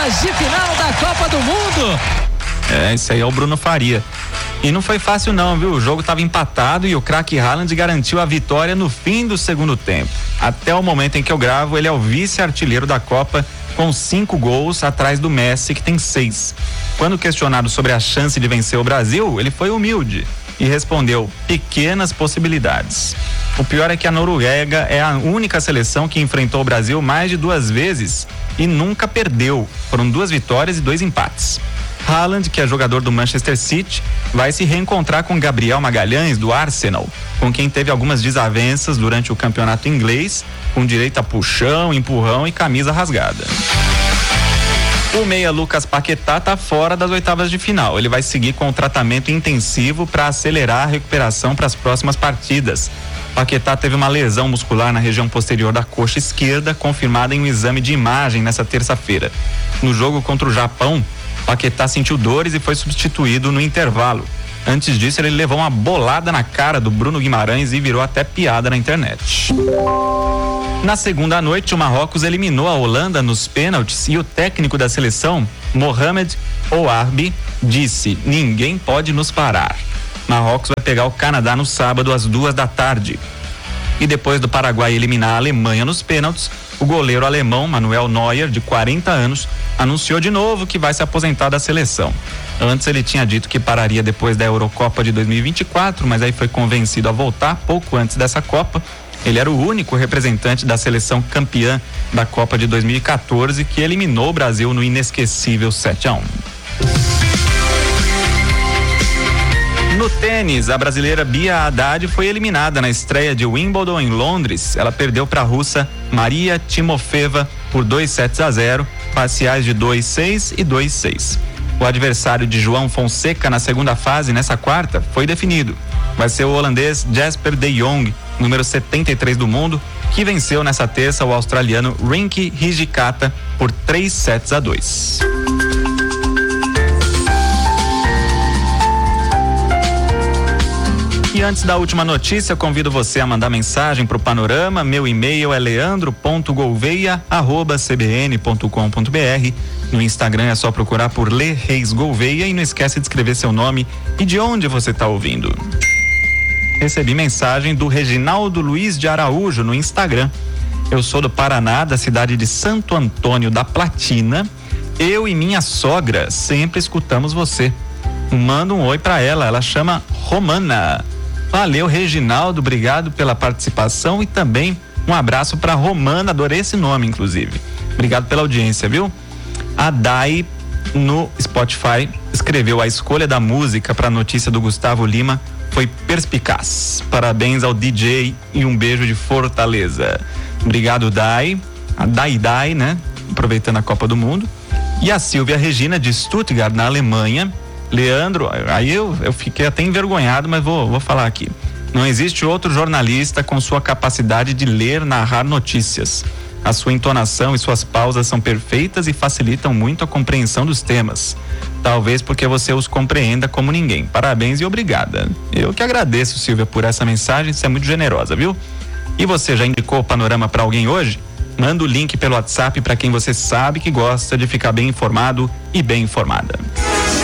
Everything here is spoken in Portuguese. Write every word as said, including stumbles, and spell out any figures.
oitavas de final da Copa do Mundo. É, isso aí é o Bruno Faria. E não foi fácil não, viu? O jogo estava empatado e o craque Haaland garantiu a vitória no fim do segundo tempo. Até o momento em que eu gravo, ele é o vice-artilheiro da Copa com cinco gols atrás do Messi, que tem seis. Quando questionado sobre a chance de vencer o Brasil, ele foi humilde e respondeu: pequenas possibilidades. O pior é que a Noruega é a única seleção que enfrentou o Brasil mais de duas vezes e nunca perdeu. Foram duas vitórias e dois empates. Haaland, que é jogador do Manchester City, vai se reencontrar com Gabriel Magalhães, do Arsenal, com quem teve algumas desavenças durante o campeonato inglês, com direito a puxão, empurrão e camisa rasgada. O meia Lucas Paquetá está fora das oitavas de final. Ele vai seguir com o tratamento intensivo para acelerar a recuperação para as próximas partidas. Paquetá teve uma lesão muscular na região posterior da coxa esquerda, confirmada em um exame de imagem nessa terça-feira. No jogo contra o Japão, Paquetá sentiu dores e foi substituído no intervalo. Antes disso, ele levou uma bolada na cara do Bruno Guimarães e virou até piada na internet. Na segunda noite, o Marrocos eliminou a Holanda nos pênaltis e o técnico da seleção, Mohamed Ouarbi, disse: ninguém pode nos parar. Marrocos vai pegar o Canadá no sábado às duas da tarde. E depois do Paraguai eliminar a Alemanha nos pênaltis, o goleiro alemão Manuel Neuer, de quarenta anos, anunciou de novo que vai se aposentar da seleção. Antes ele tinha dito que pararia depois da Eurocopa de dois mil e vinte e quatro, mas aí foi convencido a voltar pouco antes dessa Copa. Ele era o único representante da seleção campeã da Copa de dois mil e quatorze, que eliminou o Brasil no inesquecível sete a um. No tênis, a brasileira Bia Haddad foi eliminada na estreia de Wimbledon em Londres. Ela perdeu para a russa Maria Timofeva por dois sets a zero, parciais de dois seis e dois seis. O adversário de João Fonseca na segunda fase, nessa quarta, foi definido. Vai ser o holandês Jesper de Jong, número setenta e três do mundo, que venceu nessa terça o australiano Rinky Hijikata por três sets a dois. E antes da última notícia, convido você a mandar mensagem para o Panorama. Meu e-mail é leandro ponto gouveia arroba c b n ponto com ponto b r. No Instagram é só procurar por Lê Reis Gouveia e não esquece de escrever seu nome e de onde você está ouvindo. Recebi mensagem do Reginaldo Luiz de Araújo no Instagram. Eu sou do Paraná, da cidade de Santo Antônio da Platina. Eu e minha sogra sempre escutamos você. Manda um oi para ela, ela chama Romana. Valeu, Reginaldo, obrigado pela participação e também um abraço para Romana, adorei esse nome, inclusive. Obrigado pela audiência, viu? A Dai, no Spotify, escreveu: a escolha da música para a notícia do Gustavo Lima foi perspicaz. Parabéns ao D J e um beijo de Fortaleza. Obrigado, Dai. A Dai Dai, né? Aproveitando a Copa do Mundo. E a Silvia Regina, de Stuttgart, na Alemanha. Leandro, aí eu, eu fiquei até envergonhado, mas vou, vou falar aqui. Não existe outro jornalista com sua capacidade de ler, narrar notícias. A sua entonação e suas pausas são perfeitas e facilitam muito a compreensão dos temas. Talvez porque você os compreenda como ninguém. Parabéns e obrigada. Eu que agradeço, Silvia, por essa mensagem, você é muito generosa, viu? E você já indicou o Panorama para alguém hoje? Manda o link pelo WhatsApp para quem você sabe que gosta de ficar bem informado e bem informada.